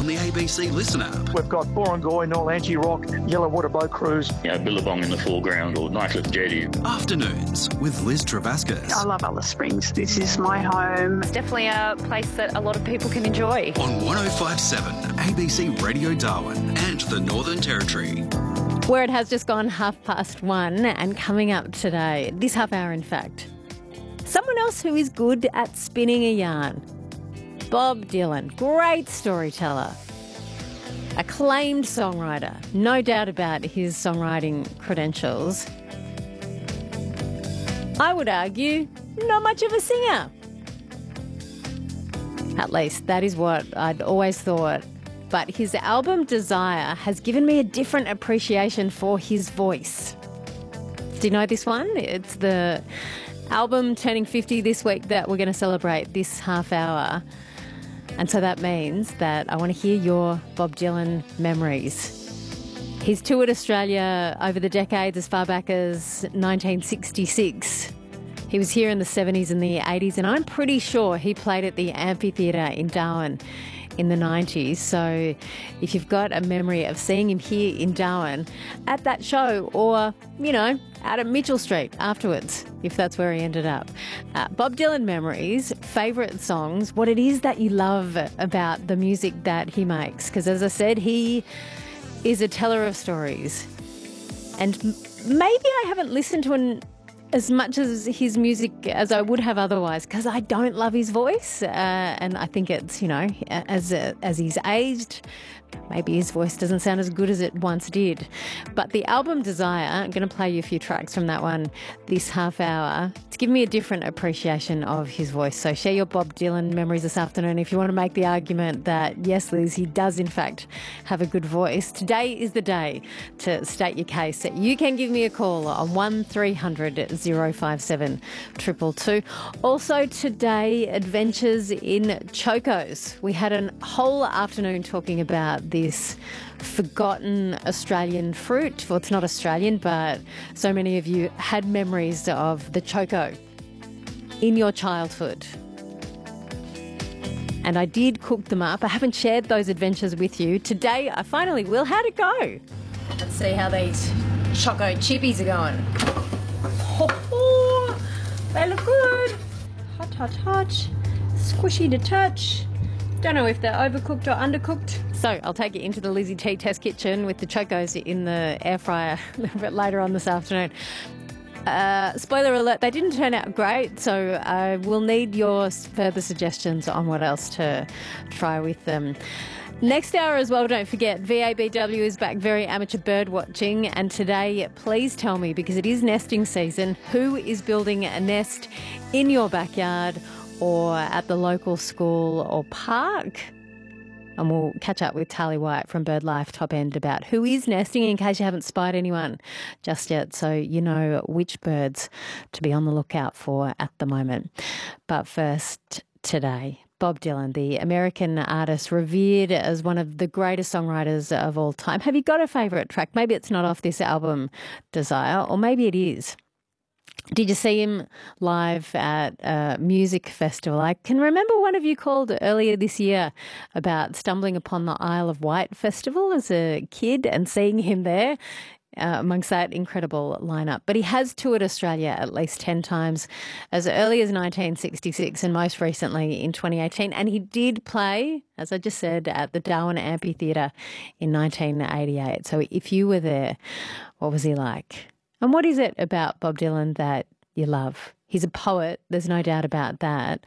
on the ABC Listen app. We've got Borongoy, Norlanchi Rock, Yellowwater Boat Cruise. Billabong in the foreground or Nighcliff Jetty. Afternoons with Liz Travascus. I love Alice Springs. This is my home. It's definitely a place that a lot of people can enjoy. On 105.7 ABC Radio Darwin and the Northern Territory. Where it has just gone 1:30, and coming up today, this half hour in fact, someone else who is good at spinning a yarn. Bob Dylan, great storyteller, acclaimed songwriter, no doubt about his songwriting credentials. I would argue, not much of a singer. At least that is what I'd always thought. But his album Desire has given me a different appreciation for his voice. Do you know this one? It's the album turning 50 this week that we're going to celebrate this half hour. And so that means that I want to hear your Bob Dylan memories. He's toured Australia over the decades as far back as 1966. He was here in the 70s and the 80s, and I'm pretty sure he played at the Amphitheatre in Darwin in the 90s. So if you've got a memory of seeing him here in Darwin at that show, or, out at Mitchell Street afterwards, if that's where he ended up. Bob Dylan memories, favourite songs, what it is that you love about the music that he makes. Because as I said, he is a teller of stories. And maybe I haven't listened to as much as his music as I would have otherwise, because I don't love his voice, and I think it's, as he's aged, maybe his voice doesn't sound as good as it once did. But the album Desire, I'm going to play you a few tracks from that one this half hour to give me a different appreciation of his voice. So share your Bob Dylan memories this afternoon if you want to make the argument that, yes, Liz, he does in fact have a good voice. Today is the day to state your case. You can give me a call on 1300 057 222. Also today, adventures in chocos. We had a whole afternoon talking about this forgotten Australian fruit. Well, it's not Australian, but so many of you had memories of the choco in your childhood. And I did cook them up. I haven't shared those adventures with you. Today, I finally will. How'd it go? Let's see how these choco chippies are going. Oh, they look good. Hot, hot, hot. Squishy to touch. Don't know if they're overcooked or undercooked. So I'll take you into the Lizzie T test kitchen with the chocos in the air fryer a little bit later on this afternoon. Spoiler alert, they didn't turn out great, so I will need your further suggestions on what else to try with them. Next hour as well, don't forget, VABW is back, very amateur bird watching. And today, please tell me, because it is nesting season, who is building a nest in your backyard or at the local school or park? And we'll catch up with Tali White from BirdLife Top End about who is nesting, in case you haven't spied anyone just yet, so you know which birds to be on the lookout for at the moment. But first, today, Bob Dylan, the American artist, revered as one of the greatest songwriters of all time. Have you got a favourite track? Maybe it's not off this album, Desire, or maybe it is. Did you see him live at a music festival? I can remember one of you called earlier this year about stumbling upon the Isle of Wight festival as a kid and seeing him there amongst that incredible lineup. But he has toured Australia at least 10 times, as early as 1966 and most recently in 2018. And he did play, as I just said, at the Darwin Amphitheatre in 1988. So if you were there, what was he like? And what is it about Bob Dylan that you love? He's a poet, there's no doubt about that.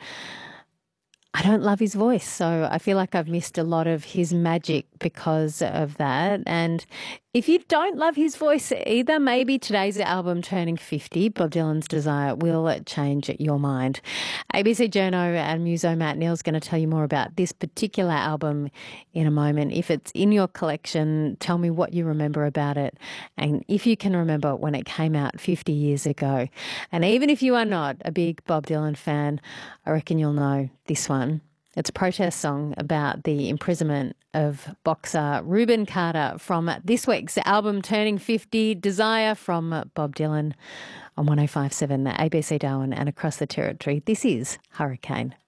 I don't love his voice, so I feel like I've missed a lot of his magic because of that. And if you don't love his voice either, maybe today's album turning 50, Bob Dylan's Desire, will change your mind. ABC Journo and Muso Matt Neal's going to tell you more about this particular album in a moment. If it's in your collection, tell me what you remember about it, and if you can remember when it came out 50 years ago. And even if you are not a big Bob Dylan fan, I reckon you'll know this one. It's a protest song about the imprisonment of boxer Reuben Carter from this week's album turning 50, Desire, from Bob Dylan on 105.7 ABC Darwin and across the territory. This is Hurricane.